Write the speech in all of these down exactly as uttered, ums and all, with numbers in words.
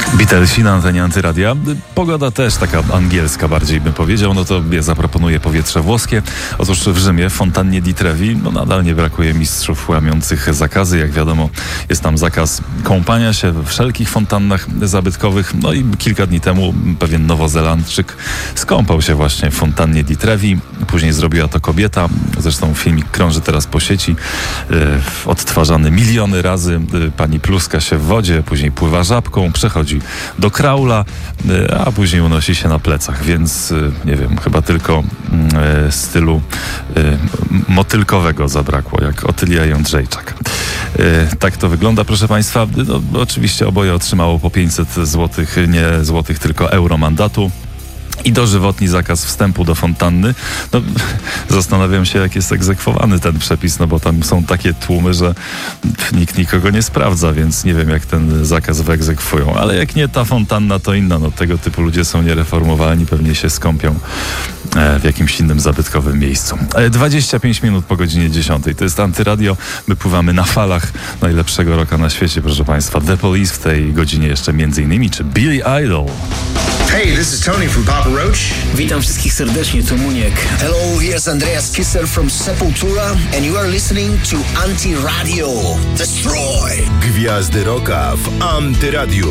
Beatlesi na antenie Antyradia. Pogoda też taka angielska bardziej bym powiedział, no to ja zaproponuję powietrze włoskie. Otóż w Rzymie, w fontannie di Trevi, no nadal nie brakuje mistrzów łamiących zakazy. Jak wiadomo, jest tam zakaz kąpania się we wszelkich fontannach zabytkowych. No i kilka dni temu pewien Nowozelandczyk skąpał się właśnie w fontannie di Trevi. Później zrobiła to kobieta. Zresztą filmik krąży teraz po sieci. Yy, odtwarzany miliony razy. Yy, pani pluska się w wodzie, później pływa żabką, przechodzi do kraula, a później unosi się na plecach, więc nie wiem, chyba tylko e, stylu e, motylkowego zabrakło, jak Otylia Jędrzejczak. E, tak to wygląda, proszę Państwa. No, oczywiście oboje otrzymało po pięćset złotych, nie złotych, tylko euro mandatu. I dożywotni zakaz wstępu do fontanny. No, zastanawiam się, jak jest egzekwowany ten przepis, no bo tam są takie tłumy, że nikt nikogo nie sprawdza, więc nie wiem, jak ten zakaz wyegzekwują. Ale jak nie ta fontanna, to inna. No, tego typu ludzie są niereformowalni, pewnie się skąpią w jakimś innym zabytkowym miejscu. dwadzieścia pięć minut po godzinie dziesiątej. To jest Antyradio. My pływamy na falach najlepszego rocka na świecie, proszę Państwa. The Police w tej godzinie jeszcze między innymi, czy Billy Idol. Hey, this is Tony from Papa Roach. Witam wszystkich serdecznie, to Muniek. Hello, here's Andreas Kisser from Sepultura and you are listening to Antyradio. Destroy! Gwiazdy rocka w Antyradiu.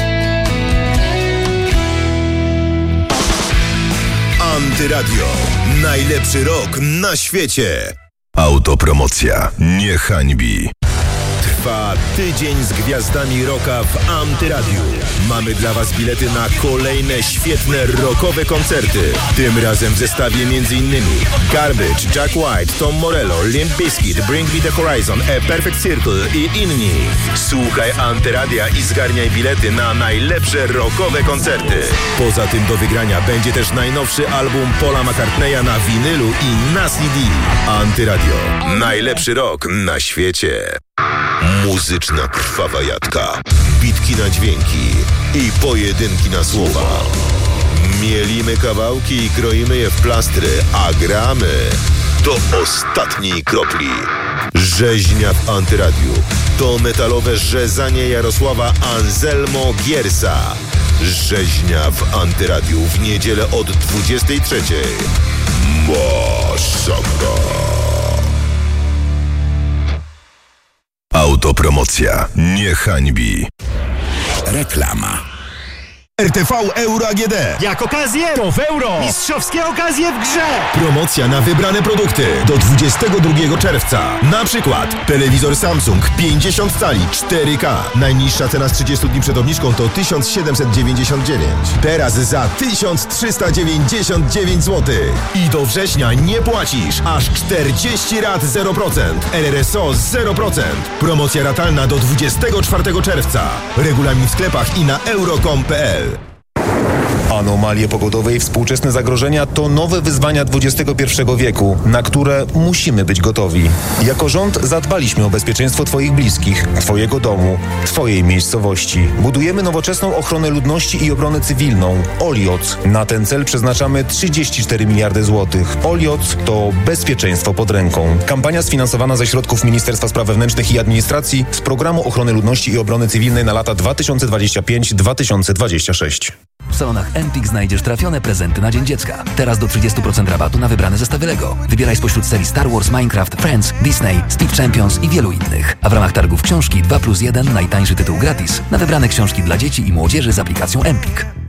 Antyradio. Najlepszy rock na świecie. Autopromocja nie hańbi. Trwa tydzień z gwiazdami rocka w Antyradiu. Mamy dla Was bilety na kolejne świetne rockowe koncerty. Tym razem w zestawie m.in. Garbage, Jack White, Tom Morello, Limp Bizkit, Bring Me The Horizon, A Perfect Circle i inni. Słuchaj Antyradia i zgarniaj bilety na najlepsze rockowe koncerty. Poza tym do wygrania będzie też najnowszy album Paula McCartneya na winylu i na C D. Antyradio. Najlepszy rock na świecie. Muzyczna krwawa jadka, bitki na dźwięki i pojedynki na słowa. Mielimy kawałki i kroimy je w plastry, a gramy do ostatniej kropli. Rzeźnia w Antyradiu to metalowe rzezanie Jarosława Anselmo Giersa. Rzeźnia w Antyradiu w niedzielę od dwudziestej trzeciej. Masakra. Autopromocja nie hańbi. Reklama. R T V Euro A G D. Jak okazję, to w euro. Mistrzowskie okazje w grze. Promocja na wybrane produkty do dwudziestego drugiego czerwca. Na przykład telewizor Samsung pięćdziesiąt cali cztery K. Najniższa cena z trzydziestu dni przed obniżką to tysiąc siedemset dziewięćdziesiąt dziewięć. Teraz za tysiąc trzysta dziewięćdziesiąt dziewięć złotych. I do września nie płacisz aż czterdzieści rat zero procent. R R S O zero procent. Promocja ratalna do dwudziestego czwartego czerwca. Regulamin w sklepach i na euro kropka com kropka p l. Anomalie pogodowe i współczesne zagrożenia to nowe wyzwania dwudziestego pierwszego wieku, na które musimy być gotowi. Jako rząd zadbaliśmy o bezpieczeństwo Twoich bliskich, Twojego domu, Twojej miejscowości. Budujemy nowoczesną ochronę ludności i obronę cywilną. Olioc. Na ten cel przeznaczamy trzydzieści cztery miliardy złotych. Olioc to bezpieczeństwo pod ręką. Kampania sfinansowana ze środków Ministerstwa Spraw Wewnętrznych i Administracji z Programu Ochrony Ludności i Obrony Cywilnej na lata dwa tysiące dwudziesty piąty do dwa tysiące dwudziestego szóstego. W salonach Empik znajdziesz trafione prezenty na Dzień Dziecka. Teraz do trzydziestu procent rabatu na wybrane zestawy Lego. Wybieraj spośród serii Star Wars, Minecraft, Friends, Disney, Speed Champions i wielu innych. A w ramach targów książki dwa plus jeden najtańszy tytuł gratis na wybrane książki dla dzieci i młodzieży z aplikacją Empik.